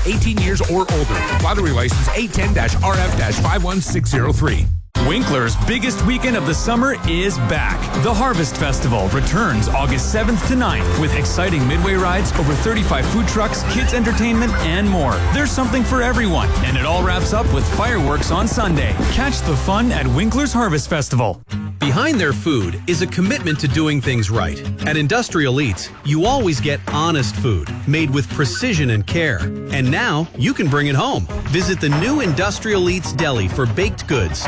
18 years or older. Lottery license A10-RF-51603. Winkler's biggest weekend of the summer is back. The Harvest Festival returns August 7th to 9th with exciting midway rides, over 35 food trucks, kids entertainment, and more. There's something for everyone, and it all wraps up with fireworks on Sunday. Catch the fun at Winkler's Harvest Festival. Behind their food is a commitment to doing things right. At Industrial Eats, you always get honest food, made with precision and care. And now, you can bring it home. Visit the new Industrial Eats Deli for baked goods,